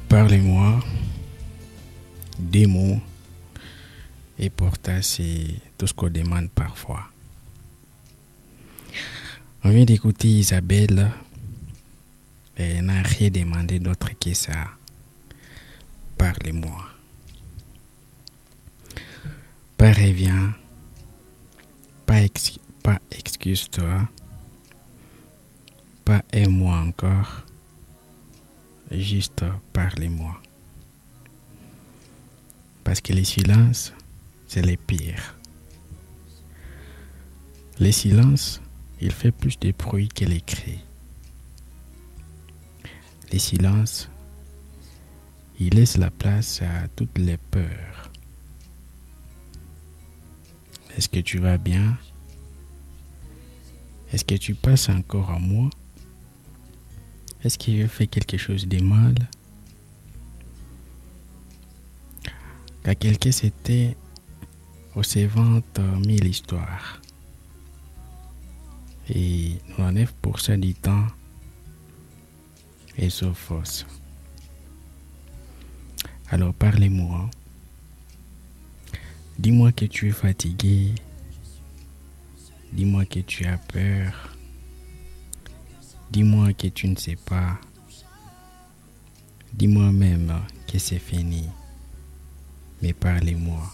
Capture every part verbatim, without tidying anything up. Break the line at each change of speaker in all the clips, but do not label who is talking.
Parlez-moi des mots et pourtant c'est tout ce qu'on demande parfois. On vient d'écouter Isabelle et elle n'a rien demandé d'autre que ça. Parlez-moi. Pas reviens, pas, ex- pas excuse-toi, pas aime-moi encore, juste parlez-moi. Parce que les silences, c'est les pires. Les silences, il fait plus de bruit que les cris. Les silences, il laisse la place à toutes les peurs. Est-ce que tu vas bien? Est-ce que tu passes encore à moi? Est-ce que je fais quelque chose de mal? Quand quelqu'un s'était au s'invente mille histoires. Et quatre-vingt-dix-neuf pour cent du temps, elles sont fausses. Alors parlez-moi. Dis-moi que tu es fatigué. Dis-moi que tu as peur. Dis-moi que tu ne sais pas. Dis-moi même que c'est fini. Mais parlez-moi.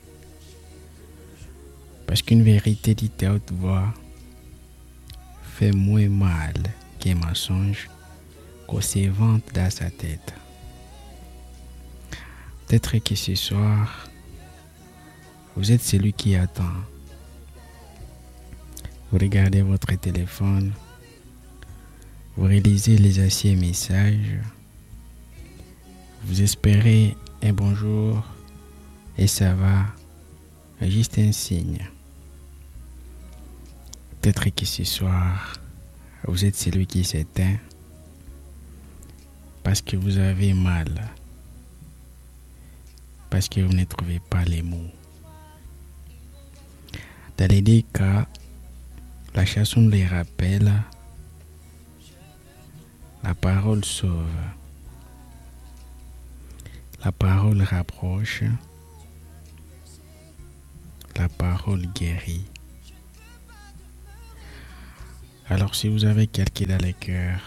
Parce qu'une vérité dite à haute voix fait moins mal qu'un mensonge qu'on s'invente dans sa tête. Peut-être que ce soir, vous êtes celui qui attend. Vous regardez votre téléphone, vous réalisez les anciens messages, vous espérez un bonjour et ça va, juste un signe. Peut-être que ce soir, vous êtes celui qui s'éteint parce que vous avez mal, parce que vous ne trouvez pas les mots. Dans les deux cas, la chanson les rappelle, la parole sauve, la parole rapproche, la parole guérit. Alors si vous avez quelqu'un dans le cœur,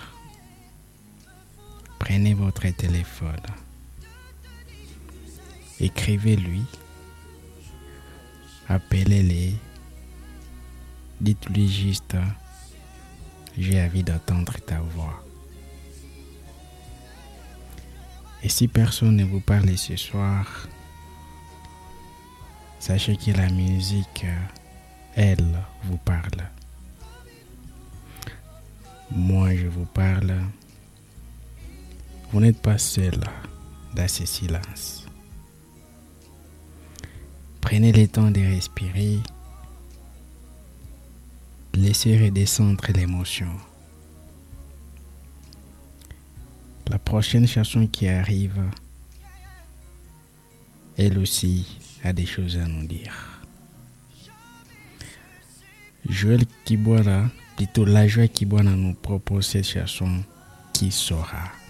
prenez votre téléphone, écrivez-lui, appelez-le, dites-lui juste, j'ai envie d'entendre ta voix. Et si personne ne vous parle ce soir, sachez que la musique, elle, vous parle. Moi, je vous parle. Vous n'êtes pas seul dans ce silence. Prenez le temps de respirer. Laissez redescendre l'émotion. La prochaine chanson qui arrive, elle aussi a des choses à nous dire. Joël Kibwana, plutôt la joie Kibwana nous propose cette chanson Qui saura.